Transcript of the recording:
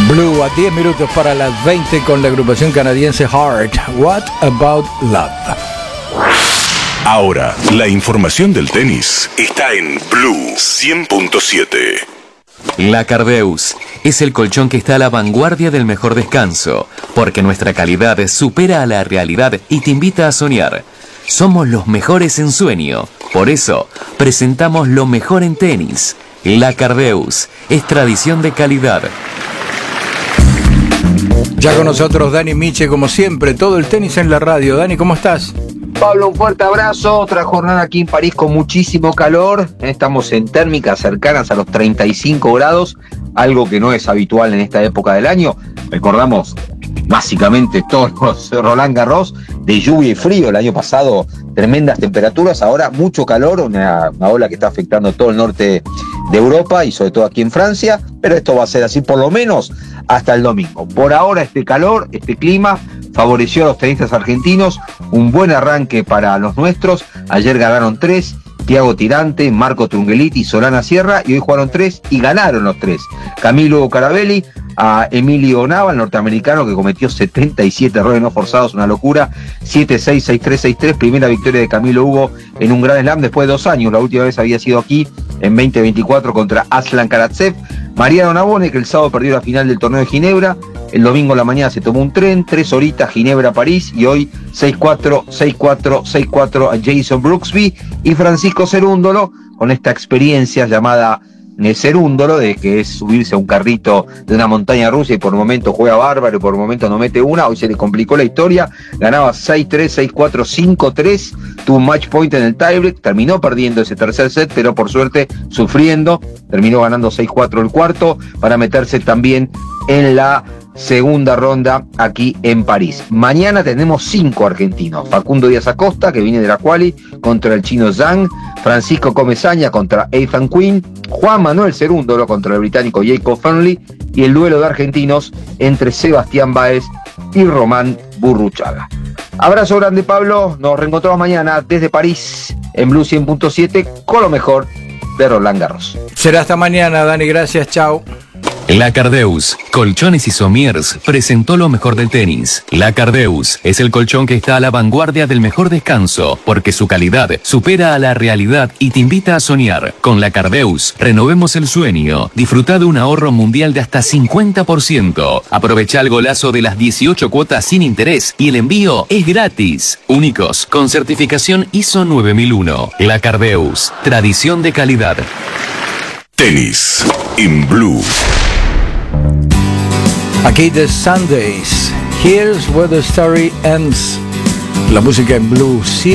Blue a 10 minutos para las 20 con la agrupación canadiense Heart. What About Love? Ahora, la información del tenis está en Blue 100.7. La Cardeus es el colchón que está a la vanguardia del mejor descanso, porque nuestra calidad supera a la realidad y te invita a soñar. Somos los mejores en sueño, por eso presentamos lo mejor en tenis. La Cardeus es tradición de calidad. Ya con nosotros Dani Miche, como siempre, todo el tenis en la radio. Dani, ¿cómo estás? Pablo, un fuerte abrazo. Otra jornada aquí en París con muchísimo calor. Estamos en térmicas cercanas a los 35 grados, algo que no es habitual en esta época del año. Recordamos básicamente todos los Roland Garros de lluvia y frío. El año pasado tremendas temperaturas, ahora mucho calor, una ola que está afectando todo el norte de Europa y sobre todo aquí en Francia, pero esto va a ser así por lo menos hasta el domingo. Por ahora este calor, este clima favoreció a los tenistas argentinos, un buen arranque para los nuestros. Ayer ganaron 3, Thiago Tirante, Marco Trungelliti, Solana Sierra, y hoy jugaron 3 y ganaron los 3. Camilo Carabelli a Emilio Nava, el norteamericano que cometió 77 errores no forzados, una locura, 7-6, 6-3, 6-3, primera victoria de Camilo Hugo en un Grand Slam después de 2 años, la última vez había sido aquí en 2024 contra Aslan Karatsev. Mariano Navone, que el sábado perdió la final del torneo de Ginebra, el domingo a la mañana se tomó un tren, 3 horitas Ginebra-París, y hoy 6-4, 6-4, 6-4 a Jason Brooksby y Francisco Cerúndolo, con esta experiencia llamada Cerúndolo, de que es subirse a un carrito de una montaña rusa y por momento juega bárbaro y por momento no mete una. Hoy se le complicó la historia, ganaba 6-3, 6-4, 5-3, tuvo un match point en el tiebreak, terminó perdiendo ese tercer set, pero por suerte sufriendo, terminó ganando 6-4 el cuarto para meterse también en la segunda ronda aquí en París. Mañana tenemos 5 argentinos: Facundo Díaz Acosta, que viene de la quali, contra el chino Zhang; Francisco Comesaña contra Ethan Quinn; Juan Manuel Cerúndolo contra el británico Jacob Fernley; y el duelo de argentinos entre Sebastián Báez y Román Burruchaga. Abrazo grande, Pablo, nos reencontramos mañana desde París en Blue 100.7 con lo mejor de Roland Garros. Será hasta mañana, Dani, gracias, chao. La Cardeus, Colchones y Somiers, presentó lo mejor del tenis. La Cardeus es el colchón que está a la vanguardia del mejor descanso, porque su calidad supera a la realidad y te invita a soñar. Con La Cardeus, renovemos el sueño. Disfruta de un ahorro mundial de hasta 50%. Aprovecha el golazo de las 18 cuotas sin interés y el envío es gratis. Únicos, con certificación ISO 9001. La Cardeus, tradición de calidad. Tenis en Blue. Aquí The Sundays. Here's where the story ends. La música en Blue 100.